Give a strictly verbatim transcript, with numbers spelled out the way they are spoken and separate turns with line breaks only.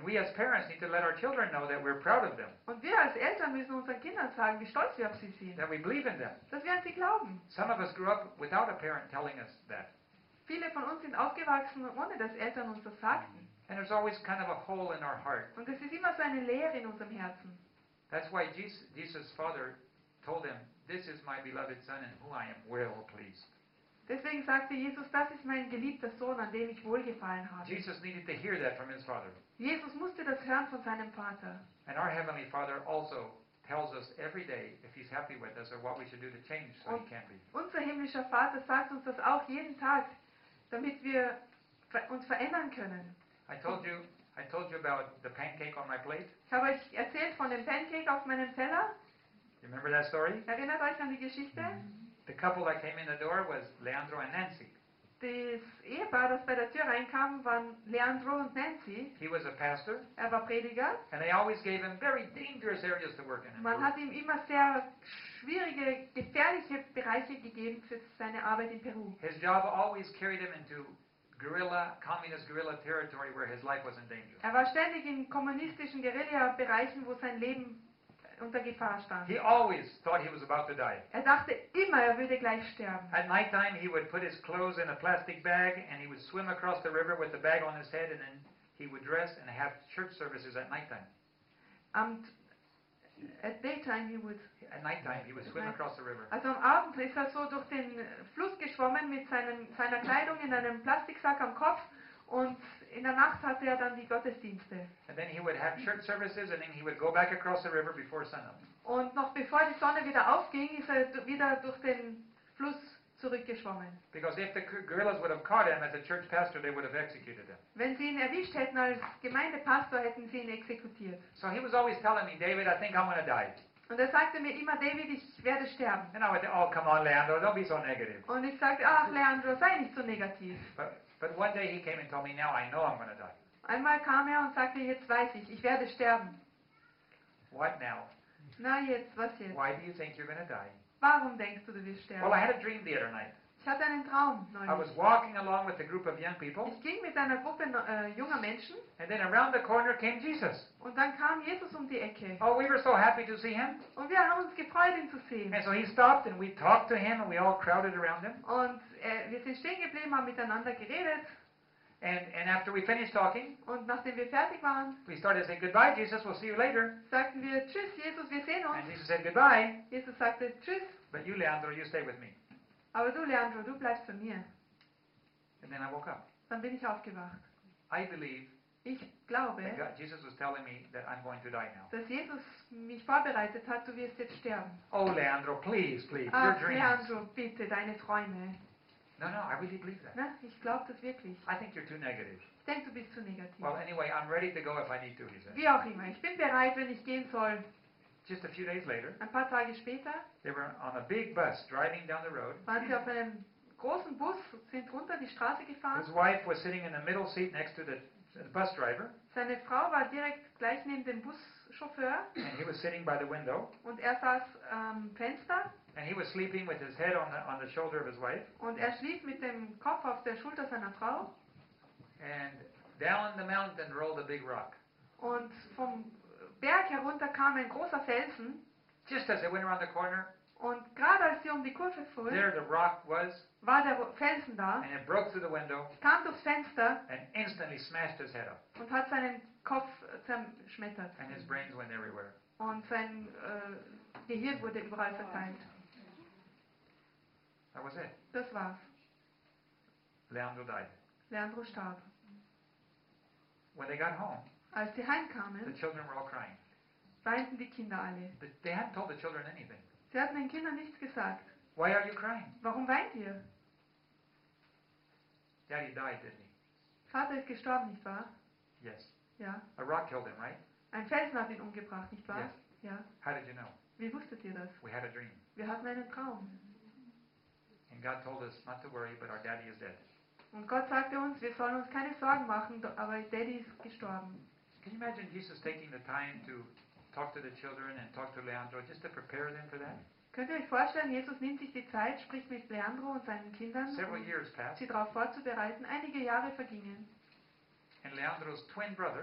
we as parents need to let our children know that we're proud of them,
Und wir als Eltern müssen unseren Kindern sagen, wie stolz wir auf sie sind.
that we believe in them.
Dass wir an sie glauben.
Some of us grew up without a parent telling us that.
Viele von uns sind aufgewachsen, ohne dass Eltern uns das sagten.
And there's always kind of a hole in our heart.
Und es ist immer so eine Leere in unserem Herzen.
That's why Jesus, Jesus' father told him, "This is my beloved son in whom I am well pleased."
Deswegen sagte Jesus, das ist mein geliebter Sohn, an dem ich wohlgefallen habe.
Jesus needed to hear that from his father.
Jesus musste das hören von seinem Vater.
And our Heavenly Father also tells us every day if He's happy with us or what we should do to change so He
Und
can be.
unser himmlischer Vater sagt uns das auch jeden Tag, damit wir ver- uns verändern können.
I told you, I told you about the pancake on my plate.
Ich habe euch erzählt von dem Pancake auf meinem Teller.
You remember that story?
Erinnert euch an die Geschichte?
The couple that came in the door was Leandro and Nancy.
Das Ehepaar, das bei der Tür reinkam, waren Leandro und Nancy.
He was a pastor,
Er war Prediger.
and they always gave him very dangerous areas to work in.
Man hat ihm immer sehr schwierige, gefährliche Bereiche gegeben für seine Arbeit in Peru.
His job always carried him into guerrilla, communist guerrilla territory where his life was in danger.
Er war ständig in kommunistischen Guerilla-Bereichen, wo sein Leben unter Gefahr stand.
He always thought he was about to die.
Er dachte immer, er würde gleich sterben.
At nighttime, he would put his clothes in a plastic bag and he would swim across the river with the bag on his head, and then he would dress and have church services at nighttime.
Am at daytime he would.
At nighttime, he would swim across the river.
Also am Abend ist er so durch den Fluss geschwommen mit seinen, seiner Kleidung in einem Plastiksack am Kopf, und in der Nacht hatte er dann die Gottesdienste.
And then he would have church services, and then he would go back across the river before sunup.
Und noch bevor die Sonne wieder aufging, ist er d- wieder durch den Fluss zurückgeschwommen.
Because if the gu- guerrillas would have caught him as a church pastor, they would have executed him.
Wenn sie ihn erwischt hätten als Gemeindepastor, hätten sie ihn exekutiert.
So he was always telling me, David, I think I'm going to die.
Und er sagte mir immer, David, ich werde sterben.
And I would say, oh, come on, Leandro, don't be so negative.
Und ich sagte, ach Leandro, sei nicht so negativ.
But, but one day he came and told me, now I know I'm going to die.
Einmal kam er und sagte, jetzt weiß ich, ich werde sterben.
What now?
Na jetzt, was jetzt?
Why do you think you're going to die?
Warum denkst du, du wirst sterben?
Well, I had a dream the other night.
Ich hatte einen Traum
I was
neulich.
walking along with a group of young people,
Ich ging mit einer Gruppe äh, junger Menschen,
and then around the corner came Jesus.
und dann kam Jesus um die Ecke.
Oh, we were so happy to see him.
Und wir haben uns gefreut, ihn zu sehen.
And so he stopped, and we talked to him, and we all crowded around him.
Und äh, wir sind stehen geblieben, haben miteinander geredet.
And, and after we finished talking,
Und nachdem wir fertig waren,
we started to say, goodbye, Jesus, we'll see you later.
sagten wir, tschüss Jesus, wir sehen
And
uns.
Jesus said, goodbye,
Jesus sagte, tschüss,
but you, Leandro, you stay with me.
aber du Leandro, du bleibst bei mir.
And then I woke up.
Dann bin ich aufgewacht.
I believe
Ich glaube,
that God, Jesus was telling me that I'm going to die now.
dass Jesus mich vorbereitet hat, du wirst jetzt sterben.
Oh, Leandro, please, please, your
Ach
dreams.
Leandro, bitte, deine Träume.
No, no, I really believe that.
Na, ich glaube das wirklich.
I think you're too negative.
Ich denke, du bist zu negativ.
Well, anyway, I'm ready to go if I need to, he said.
Wie auch immer, ich bin bereit, wenn ich gehen soll.
Just a few days later,
Ein paar Tage später
they were on a big bus driving down the road.
waren sie auf einem großen Bus, sind runter die Straße gefahren.
His wife was sitting in the middle seat next to the, the bus driver,
Seine Frau war direkt gleich neben dem Buschauffeur
and he was sitting by the window,
und er saß am Fenster
and he was sleeping with his head on the, on the shoulder of his wife.
und er schlief mit dem Kopf auf der Schulter seiner Frau.
And down the mountain rolled a big rock.
Und vom Berg herunter kam ein großer Felsen.
Just as they went around the corner,
Und gerade als sie um die Kurve fuhren,
there the rock was,
war der Felsen da,
and it broke through the window
kam durchs Fenster
and instantly smashed his head up,
und hat seinen Kopf zerschmettert.
and his brains went everywhere.
Und sein äh, Gehirn wurde überall verteilt.
That was it.
Das war's.
Leandro died.
Leandro starb.
When they got home,
Als sie
the
heimkamen,
children were all crying.
weinten die Kinder alle.
But they hadn't told the children anything.
Sie hatten den Kindern nichts gesagt.
Why are you crying?
Warum weint ihr?
Daddy died, didn't he?
Vater ist gestorben, nicht wahr?
Yes.
Ja.
A rock killed him, right?
Ein Felsen hat ihn umgebracht, nicht wahr?
Yes.
Ja.
How did you know?
Wie wusstet ihr das?
We had a dream.
Wir hatten einen Traum.
And God told us not to worry, but our daddy is dead.
Und Gott sagte uns, wir sollen uns keine Sorgen machen, do- aber Daddy ist gestorben.
Can you imagine Jesus taking the time to talk to the children and talk to Leandro just to prepare them for that?
Könnt ihr euch vorstellen, Jesus nimmt sich die Zeit, spricht mit Leandro und seinen Kindern,
Several
um
years passed,
sie darauf vorzubereiten. Einige Jahre vergingen.
and Leandro's twin brother